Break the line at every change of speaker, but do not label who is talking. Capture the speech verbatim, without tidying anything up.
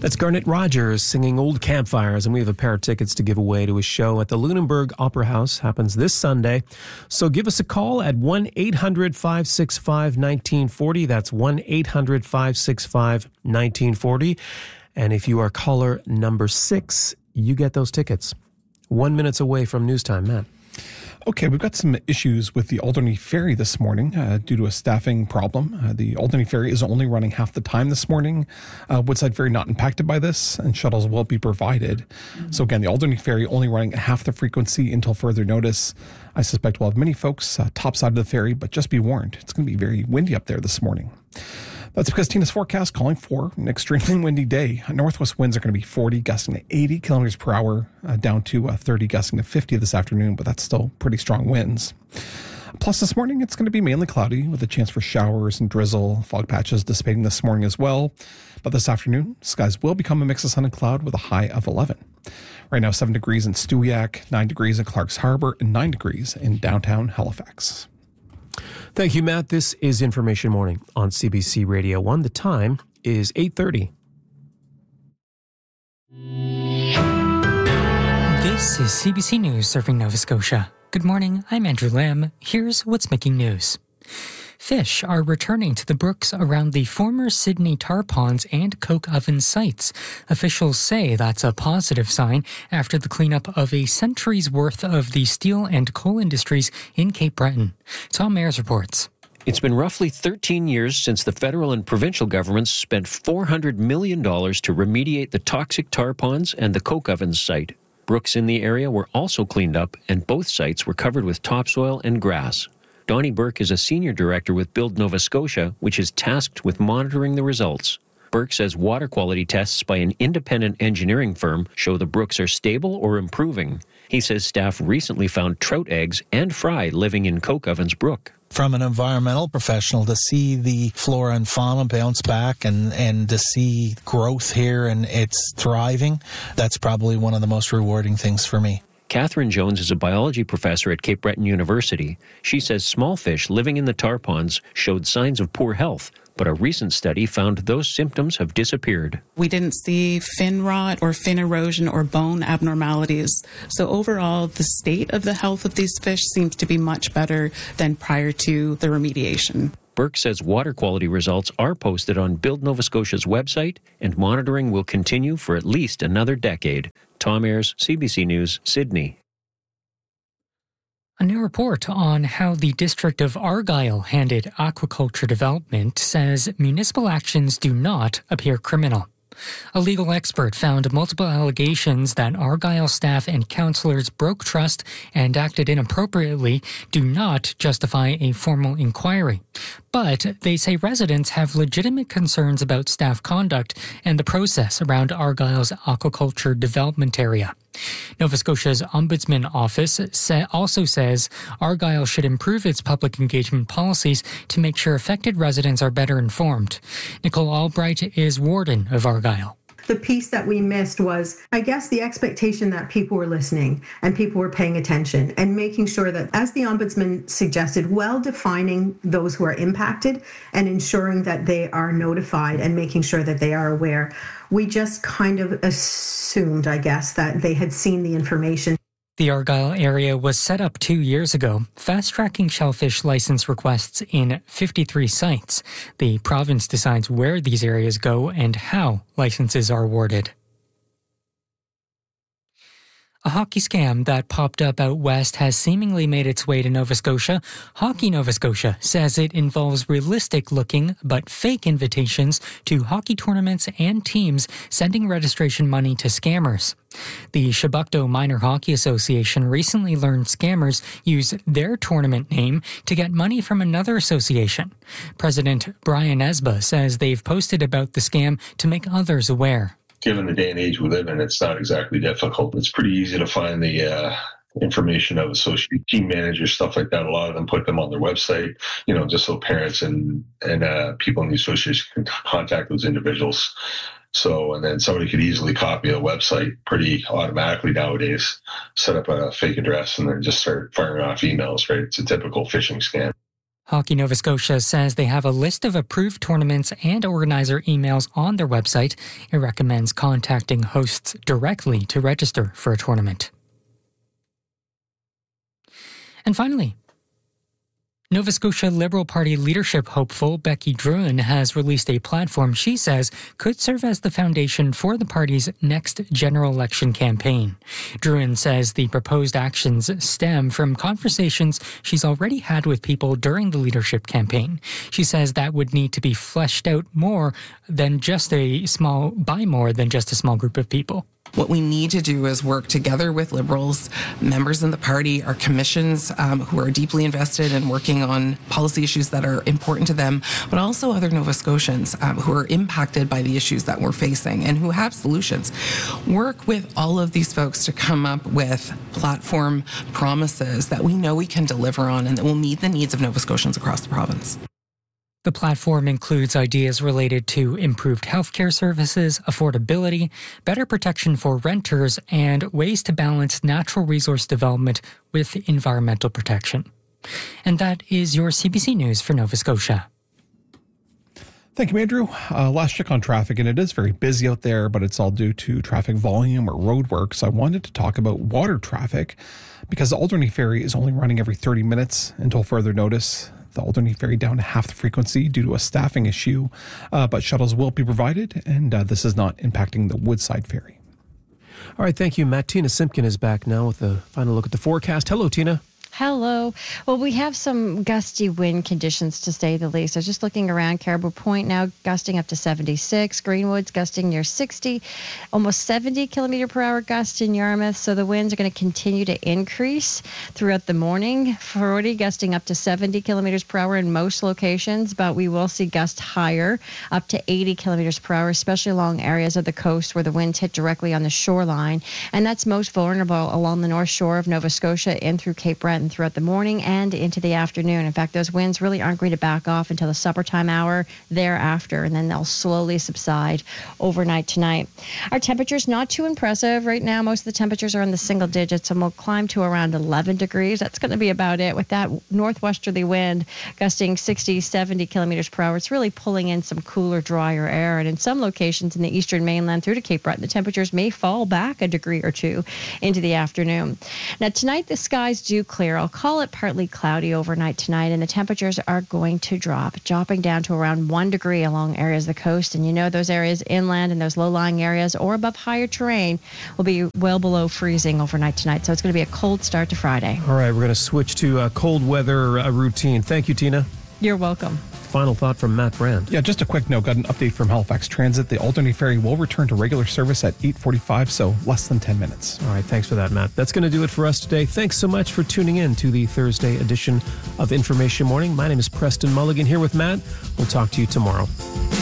That's Garnet Rogers singing Old Campfires, and we have a pair of tickets to give away to a show at the Lunenburg Opera House. Happens this Sunday. So give us a call at one eight hundred five six five one nine four zero. That's one eight hundred five six five one nine four zero. And if you are caller number six, you get those tickets. One minute's away from news time, Matt.
Okay, we've got some issues with the Alderney Ferry this morning uh, due to a staffing problem. Uh, the Alderney Ferry is only running half the time this morning. Uh, Woodside Ferry not impacted by this, and shuttles will be provided. Mm-hmm. So again, the Alderney Ferry only running at half the frequency until further notice. I suspect we'll have many folks uh, topside of the ferry, but just be warned, it's going to be very windy up there this morning. That's because Tina's forecast calling for an extremely windy day. Northwest winds are going to be forty, gusting to eighty kilometers per hour, uh, down to uh, thirty, gusting to fifty this afternoon, but that's still pretty strong winds. Plus, this morning, it's going to be mainly cloudy with a chance for showers and drizzle, fog patches dissipating this morning as well. But this afternoon, skies will become a mix of sun and cloud with a high of eleven. Right now, seven degrees in Stewiacke, nine degrees in Clarks Harbor, and nine degrees in downtown Halifax.
Thank you, Matt. This is Information Morning on C B C Radio one. The time is eight thirty.
This is C B C News serving Nova Scotia. Good morning, I'm Andrew Lim. Here's what's making news. Fish are returning to the brooks around the former Sydney tar ponds and coke oven sites. Officials say that's a positive sign after the cleanup of a century's worth of the steel and coal industries in Cape Breton. Tom Ayers reports.
It's been roughly thirteen years since the federal and provincial governments spent four hundred million dollars to remediate the toxic tar ponds and the coke ovens site. Brooks in the area were also cleaned up, and both sites were covered with topsoil and grass. Donnie Burke is a senior director with Build Nova Scotia, which is tasked with monitoring the results. Burke says water quality tests by an independent engineering firm show the brooks are stable or improving. He says staff recently found trout eggs and fry living in Coke Ovens Brook.
From an environmental professional, to see the flora and fauna bounce back and, and to see growth here and it's thriving, that's probably one of the most rewarding things for me.
Catherine Jones is a biology professor at Cape Breton University. She says small fish living in the tar ponds showed signs of poor health, but a recent study found those symptoms have disappeared.
We didn't see fin rot or fin erosion or bone abnormalities. So overall, the state of the health of these fish seems to be much better than prior to the remediation.
Burke says water quality results are posted on Build Nova Scotia's website, and monitoring will continue for at least another decade. Tom Ayers, C B C News, Sydney.
A new report on how the District of Argyll handled aquaculture development says municipal actions do not appear criminal. A legal expert found multiple allegations that Argyll staff and councillors broke trust and acted inappropriately do not justify a formal inquiry. But they say residents have legitimate concerns about staff conduct and the process around Argyll's aquaculture development area. Nova Scotia's Ombudsman Office sa- also says Argyll should improve its public engagement policies to make sure affected residents are better informed. Nicole Albright is warden of Argyll.
The piece that we missed was, I guess, the expectation that people were listening and people were paying attention and making sure that, as the Ombudsman suggested, well defining those who are impacted and ensuring that they are notified and making sure that they are aware. We just kind of assumed, I guess, that they had seen the information.
The Argyll area was set up two years ago, fast-tracking shellfish license requests in fifty-three sites. The province decides where these areas go and how licenses are awarded. A hockey scam that popped up out west has seemingly made its way to Nova Scotia. Hockey Nova Scotia says it involves realistic-looking but fake invitations to hockey tournaments and teams sending registration money to scammers. The Chebucto Minor Hockey Association recently learned scammers use their tournament name to get money from another association. President Brian Esba says they've posted about the scam to make others aware.
Given the day and age we live in, it's not exactly difficult. It's pretty easy to find the uh, information of associate team managers, stuff like that. A lot of them put them on their website, you know, just so parents and, and uh, people in the association can contact those individuals. So, and then somebody could easily copy a website pretty automatically nowadays, set up a fake address, and then just start firing off emails, right? It's a typical phishing scam.
Hockey Nova Scotia says they have a list of approved tournaments and organizer emails on their website. It recommends contacting hosts directly to register for a tournament. And finally, Nova Scotia Liberal Party leadership hopeful Becky Drouin has released a platform she says could serve as the foundation for the party's next general election campaign. Drouin says the proposed actions stem from conversations she's already had with people during the leadership campaign. She says that would need to be fleshed out more than just a small, by more than just a small group of people.
What we need to do is work together with Liberals, members in the party, our commissions um, who are deeply invested in working on policy issues that are important to them, but also other Nova Scotians um, who are impacted by the issues that we're facing and who have solutions. Work with all of these folks to come up with platform promises that we know we can deliver on and that will meet the needs of Nova Scotians across the province.
The platform includes ideas related to improved healthcare services, affordability, better protection for renters, and ways to balance natural resource development with environmental protection. And that is your C B C News for Nova Scotia.
Thank you, Andrew. Uh, last check on traffic, and it is very busy out there, but it's all due to traffic volume or road work. So I wanted to talk about water traffic because the Alderney Ferry is only running every thirty minutes until further notice. The Alderney Ferry down to half the frequency due to a staffing issue, uh, but shuttles will be provided, and uh, this is not impacting the Woodside Ferry.
All right, thank you, Matt. Tina Simpkin is back now with a final look at the forecast. Hello, Tina.
Hello. Well, we have some gusty wind conditions, to say the least. I was just looking around Caribou Point now, gusting up to seventy-six. Greenwood's gusting near sixty. Almost seventy kilometer per hour gusts in Yarmouth. So the winds are going to continue to increase throughout the morning. forty gusting up to seventy kilometers per hour in most locations, but we will see gusts higher, up to eighty kilometers per hour, especially along areas of the coast where the winds hit directly on the shoreline. And that's most vulnerable along the north shore of Nova Scotia in through Cape Breton throughout the morning and into the afternoon. In fact, those winds really aren't going to back off until the supper time hour thereafter, and then they'll slowly subside overnight tonight. Our temperatures not too impressive right now. Most of the temperatures are in the single digits, and we'll climb to around eleven degrees. That's going to be about it. With that northwesterly wind gusting sixty, seventy kilometers per hour, it's really pulling in some cooler, drier air. And in some locations in the eastern mainland through to Cape Breton, the temperatures may fall back a degree or two into the afternoon. Now, tonight the skies do clear. I'll call it partly cloudy overnight tonight, and the temperatures are going to drop, dropping down to around one degree along areas of the coast. And you know those areas inland and those low-lying areas or above higher terrain will be well below freezing overnight tonight. So it's going to be a cold start to Friday.
All right, we're going to switch to a cold weather uh, routine. Thank you, Tina.
You're welcome.
Final thought from Matt Brand.
Yeah, just a quick note. Got an update from Halifax Transit. The Alderney Ferry will return to regular service at eight forty-five, so less than ten minutes.
All right, thanks for that, Matt. That's going to do it for us today. Thanks so much for tuning in to the Thursday edition of Information Morning. My name is Preston Mulligan here with Matt. We'll talk to you tomorrow.